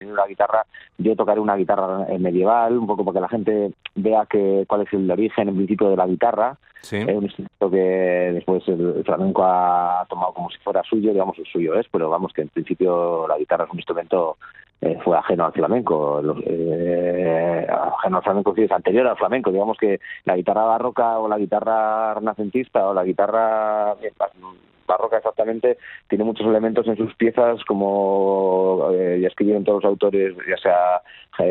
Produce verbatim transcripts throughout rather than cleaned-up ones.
aprender una guitarra, yo tocaré una guitarra medieval, un poco para que la gente vea que cuál es el origen, el principio de la guitarra. Sí. Es un instrumento que después el, el flamenco ha tomado como si fuera suyo, digamos, el suyo es, pero vamos, que en principio la guitarra es un instrumento eh, fue ajeno al flamenco, los, eh, ajeno al flamenco, sí, es anterior al flamenco, digamos que la guitarra barroca o la guitarra renacentista o la guitarra barroca exactamente tiene muchos elementos en sus piezas, como eh, ya escribieron todos los autores, ya sea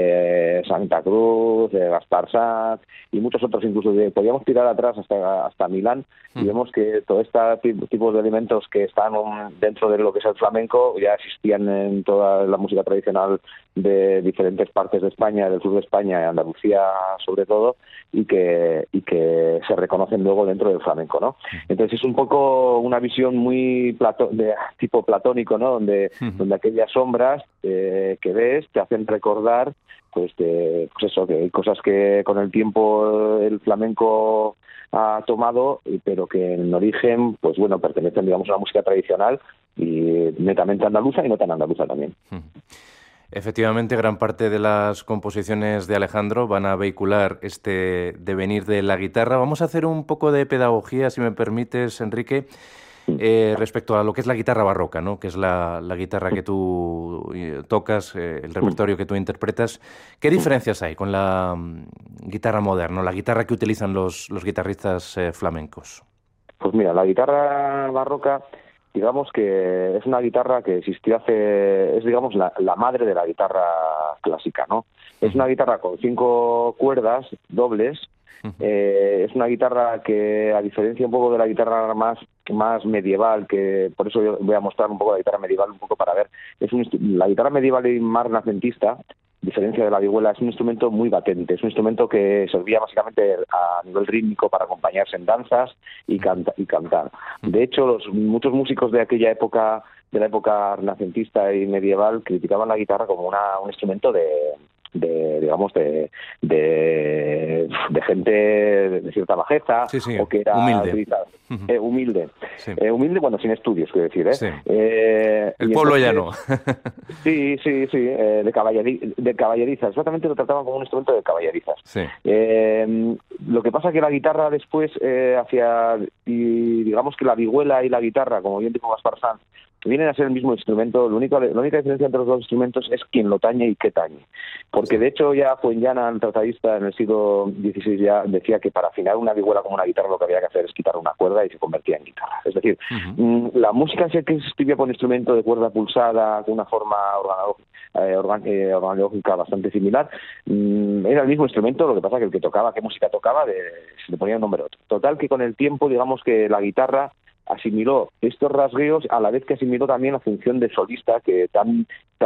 eh, Santa Cruz, eh, Gaspar Sanz y muchos otros, incluso de, podíamos tirar atrás hasta hasta Milán y vemos que todo este tipo de elementos que están um, dentro de lo que es el flamenco ya existían en toda la música tradicional de diferentes partes de España, del sur de España y Andalucía sobre todo, y que y que se reconocen luego dentro del flamenco, ¿no? Entonces es un poco una visión muy plato, de tipo platónico, ¿no? Donde uh-huh. donde aquellas sombras eh, que ves te hacen recordar pues de, pues eso, que hay cosas que con el tiempo el flamenco ha tomado, pero que en origen, pues bueno, pertenecen, digamos, a la música tradicional y netamente andaluza y no tan andaluza también. Uh-huh. Efectivamente, gran parte de las composiciones de Alejandro van a vehicular este devenir de la guitarra. Vamos a hacer un poco de pedagogía, si me permites, Enrique, eh, respecto a lo que es la guitarra barroca, ¿no? Que es la, la guitarra que tú tocas, eh, el repertorio que tú interpretas. ¿Qué diferencias hay con la um, guitarra moderna, la guitarra que utilizan los, los guitarristas eh, flamencos? Pues mira, la guitarra barroca, digamos que es una guitarra que existió hace, es digamos la, la madre de la guitarra clásica, ¿no? Es una guitarra con cinco cuerdas dobles, eh, es una guitarra que, a diferencia un poco de la guitarra más más medieval, que por eso yo voy a mostrar un poco la guitarra medieval, un poco para ver, es un, la guitarra medieval y más renacentista, diferencia de la vihuela, es un instrumento muy latente, es un instrumento que servía básicamente a nivel rítmico para acompañarse en danzas y, canta, y cantar. De hecho, los muchos músicos de aquella época, de la época renacentista y medieval, criticaban la guitarra como una, un instrumento de, de digamos, de, de, de gente de cierta bajeza, sí, sí, o que era humilde. Eh, humilde, sí. eh, humilde, bueno, sin estudios, quiero decir, ¿eh? Sí. eh El pueblo entonces, llano. sí, sí, sí, eh, de, caballeri, de caballerizas, exactamente lo trataban como un instrumento de caballerizas. Sí. Eh, lo que pasa que la guitarra después, eh, hacia, y digamos que la vihuela y la guitarra, como bien dijo Gaspar Sanz, vienen a ser el mismo instrumento. Lo único, la única diferencia entre los dos instrumentos es quién lo tañe y qué tañe. Porque de hecho ya Fuenllana, el tratadista en el siglo dieciséis, ya decía que para afinar una vihuela como una guitarra lo que había que hacer es quitar una cuerda y se convertía en guitarra. Es decir, uh-huh. la música se que se escribía con instrumento de cuerda pulsada, con una forma organológica, eh, organ, eh, organológica bastante similar, mm, era el mismo instrumento, lo que pasa que el que tocaba, qué música tocaba, de, se le ponía un nombre otro. Total que con el tiempo, digamos que la guitarra asimiló estos rasgueos a la vez que asimiló también la función de solista que tan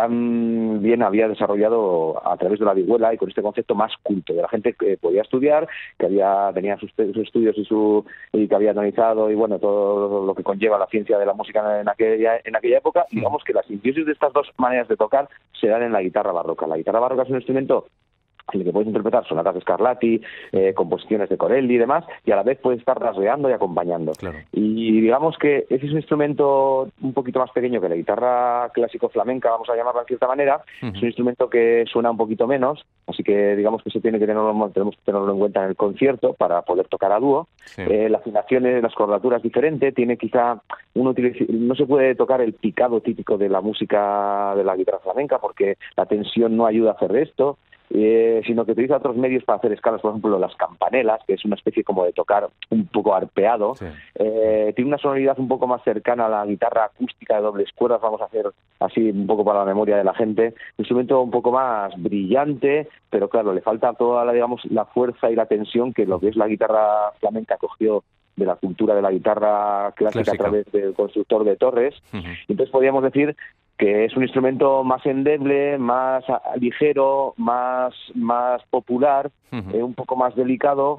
tan bien había desarrollado a través de la vihuela y con este concepto más culto de la gente que podía estudiar, que había tenía sus, sus estudios y su y que había analizado y bueno todo lo que conlleva la ciencia de la música en aquella en aquella época. Y digamos que la simbiosis de estas dos maneras de tocar se dan en la guitarra barroca. La guitarra barroca es un instrumento en el que puedes interpretar sonatas de Scarlatti, eh, composiciones de Corelli y demás, y a la vez puedes estar rasgueando y acompañando. Claro. Y digamos que ese es un instrumento un poquito más pequeño que la guitarra clásico flamenca, vamos a llamarla de cierta manera. Uh-huh. Es un instrumento que suena un poquito menos, así que digamos que se tiene que tenerlo, tenemos que tenerlo en cuenta en el concierto para poder tocar a dúo. Sí. Eh, la afinación, las cordaturas diferente, tiene quizá uno no se puede tocar el picado típico de la música de la guitarra flamenca porque la tensión no ayuda a hacer esto. Eh, sino que utiliza otros medios para hacer escalas, por ejemplo las campanelas, que es una especie como de tocar un poco arpeado. Sí. Eh, tiene una sonoridad un poco más cercana a la guitarra acústica de dobles cuerdas, vamos a hacer así un poco para la memoria de la gente, un instrumento un poco más brillante, pero claro, le falta toda la, digamos, la fuerza y la tensión que lo que es la guitarra flamenca cogió de la cultura de la guitarra clásica, clásica. A través del constructor de Torres. Uh-huh. Entonces podríamos decir que es un instrumento más endeble, más ligero, más más popular, uh-huh. eh, un poco más delicado,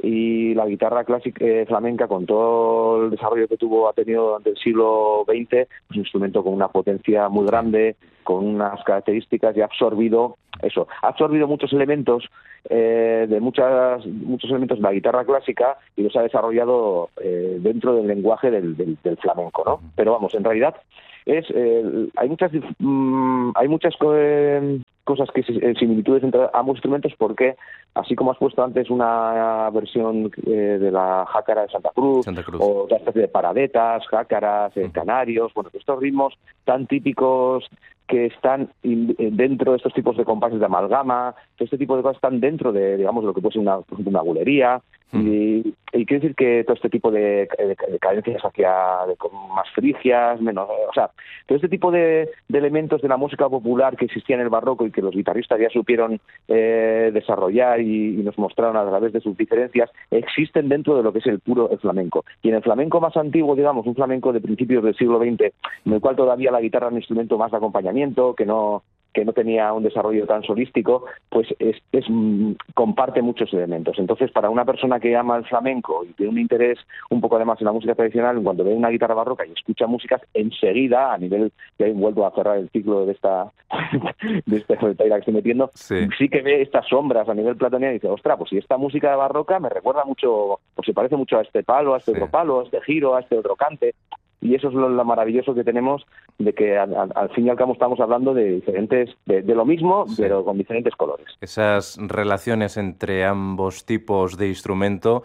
y la guitarra clásica eh, flamenca, con todo el desarrollo que tuvo, ha tenido durante el siglo veinte, es un instrumento con una potencia muy grande, con unas características, y ha absorbido eso, ha absorbido muchos elementos eh, de muchas muchos elementos de la guitarra clásica y los ha desarrollado eh, dentro del lenguaje del, del, del flamenco, ¿no? Pero vamos, en realidad es eh, hay muchas mmm, hay muchas eh, cosas que similitudes entre ambos instrumentos, porque así como has puesto antes una versión eh, de la jácara de Santa Cruz, Santa Cruz. o otra especie de paradetas, jácaras, eh, uh-huh. canarios, bueno, estos ritmos tan típicos que están in, dentro de estos tipos de compases de amalgama, este tipo de cosas están dentro de, digamos, lo que puede ser una, una bulería, uh-huh. y, y quiere decir que todo este tipo de, de, de cadencias hacia de, más frigias, menos, o sea, todo este tipo de, de elementos de la música popular que existía en el barroco y que los guitarristas ya supieron eh, desarrollar y, y nos mostraron a través de sus diferencias, existen dentro de lo que es el puro el flamenco. Y en el flamenco más antiguo, digamos, un flamenco de principios del siglo veinte, en el cual todavía la guitarra era un instrumento más de acompañamiento, que no que no tenía un desarrollo tan solístico, pues es, es comparte muchos elementos. Entonces, para una persona que ama el flamenco y tiene un interés un poco además en la música tradicional, cuando ve una guitarra barroca y escucha músicas, enseguida, a nivel, ya he vuelto a cerrar el ciclo de esta de esta taira que estoy metiendo, sí. sí que ve estas sombras a nivel platoniano y dice, ostras, pues si esta música barroca me recuerda mucho, pues se parece mucho a este palo, a este sí. otro palo, a este giro, a este otro cante. Y eso es lo, lo maravilloso que tenemos, de que al, al fin y al cabo estamos hablando de diferentes, de, de lo mismo, sí. pero con diferentes colores. Esas relaciones entre ambos tipos de instrumento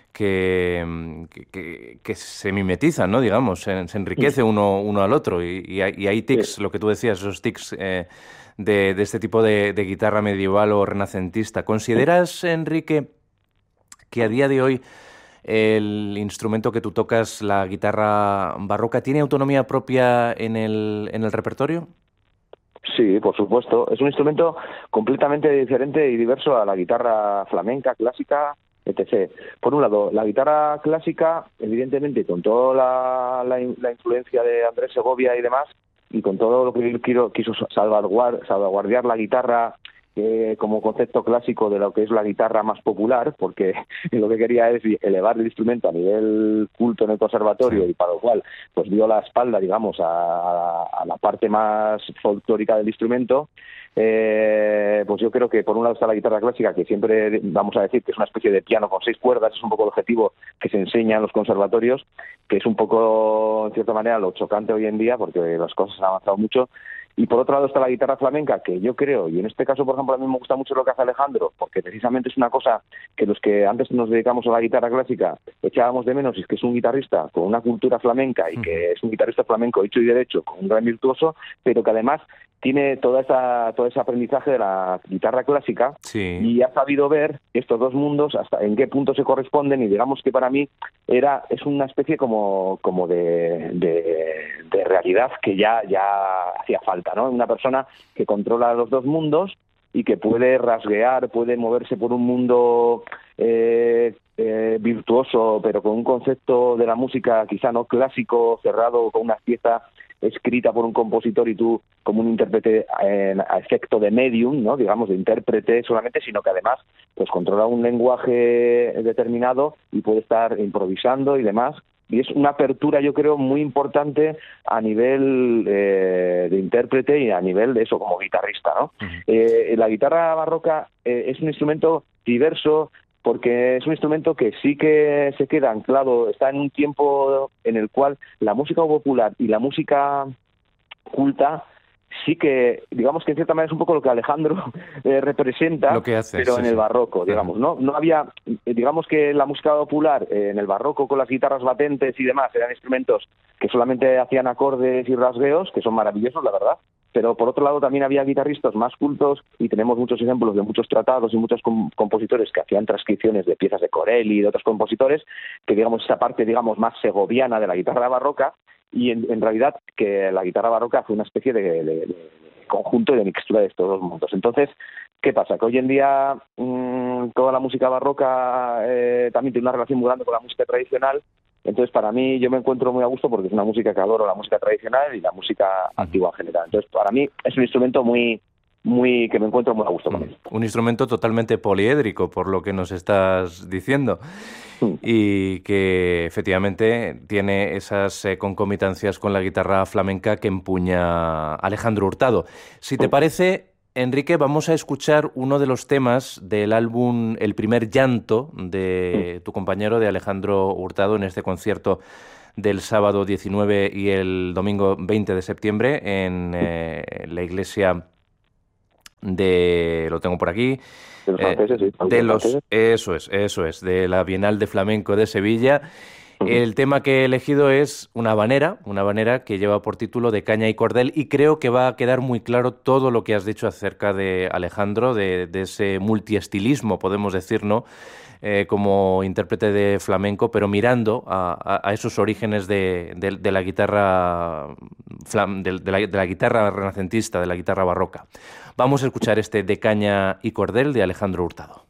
que, que, que se mimetizan, ¿no? Digamos, se, se enriquece uno, uno al otro. Y, y, hay, y hay tics, sí. lo que tú decías, esos tics eh, de, de este tipo de, de guitarra medieval o renacentista. ¿Consideras, Enrique, que a día de hoy el instrumento que tú tocas, la guitarra barroca, tiene autonomía propia en el, en el repertorio? Sí, por supuesto. Es un instrumento completamente diferente y diverso a la guitarra flamenca, clásica, etcétera. Por un lado, la guitarra clásica, evidentemente, con toda la, la, la influencia de Andrés Segovia y demás, y con todo lo que quiso, quiso salvaguardar, salvaguardar la guitarra Eh, como concepto clásico de lo que es la guitarra más popular, porque lo que quería es elevar el instrumento a nivel culto en el conservatorio, sí. y para lo cual pues dio la espalda, digamos, a, a, a la parte más folclórica del instrumento. Eh, pues yo creo que por un lado está la guitarra clásica, que siempre vamos a decir que es una especie de piano con seis cuerdas, es un poco el objetivo que se enseña en los conservatorios, que es un poco, en cierta manera, lo chocante hoy en día, porque las cosas han avanzado mucho. Y por otro lado está la guitarra flamenca, que yo creo, y en este caso, por ejemplo, a mí me gusta mucho lo que hace Alejandro, porque precisamente es una cosa que los que antes nos dedicamos a la guitarra clásica echábamos de menos, y es que es un guitarrista con una cultura flamenca y que es un guitarrista flamenco hecho y derecho, con un gran virtuoso, pero que además tiene toda esa, todo ese aprendizaje de la guitarra clásica, sí. y ha sabido ver estos dos mundos, hasta en qué punto se corresponden, y digamos que para mí era es una especie como, como de, de, de realidad que ya, ya hacía falta, ¿no? Una persona que controla los dos mundos y que puede rasguear, puede moverse por un mundo eh, eh, virtuoso, pero con un concepto de la música quizá no clásico, cerrado, con una pieza escrita por un compositor y tú como un intérprete en, a efecto de medium, ¿no? Digamos, de intérprete solamente, sino que además pues controla un lenguaje determinado y puede estar improvisando y demás. Y es una apertura, yo creo, muy importante a nivel eh, de intérprete y a nivel de eso, como guitarrista, ¿no? Uh-huh. Eh, la guitarra barroca eh, es un instrumento diverso, porque es un instrumento que sí que se queda anclado, está en un tiempo en el cual la música popular y la música culta sí que, digamos que en cierta manera es un poco lo que Alejandro eh, representa, lo que hace, pero sí, en sí. el barroco, digamos, ¿no? No había, digamos que la música popular eh, en el barroco con las guitarras batentes y demás eran instrumentos que solamente hacían acordes y rasgueos, que son maravillosos, la verdad, pero por otro lado también había guitarristas más cultos y tenemos muchos ejemplos de muchos tratados y muchos com- compositores que hacían transcripciones de piezas de Corelli y de otros compositores, que digamos esa parte digamos más segoviana de la guitarra barroca, y en, en realidad que la guitarra barroca fue una especie de, de, de conjunto y de mixtura de estos dos mundos. Entonces, ¿qué pasa? Que hoy en día mmm, toda la música barroca eh, también tiene una relación muy grande con la música tradicional. Entonces, para mí, yo me encuentro muy a gusto porque es una música que adoro, la música tradicional y la música antigua en general. Entonces, para mí es un instrumento muy, muy que me encuentro muy a gusto con él. Un instrumento totalmente poliédrico, por lo que nos estás diciendo, y que efectivamente tiene esas eh, concomitancias con la guitarra flamenca que empuña Alejandro Hurtado. Si te parece, Enrique, vamos a escuchar uno de los temas del álbum El primer llanto de tu compañero, de Alejandro Hurtado, en este concierto del sábado diecinueve y el domingo veinte de septiembre en eh, la iglesia de, lo tengo por aquí, de los franceses, eh, sí, de los, franceses. eso es, eso es, de la Bienal de Flamenco de Sevilla. El tema que he elegido es una habanera, una habanera que lleva por título De caña y cordel, y creo que va a quedar muy claro todo lo que has dicho acerca de Alejandro, de, de ese multiestilismo, podemos decir, ¿no? Eh, como intérprete de flamenco, pero mirando a, a, a esos orígenes de, de, de la guitarra de, de, la, de la guitarra renacentista, de la guitarra barroca. Vamos a escuchar este De caña y cordel de Alejandro Hurtado.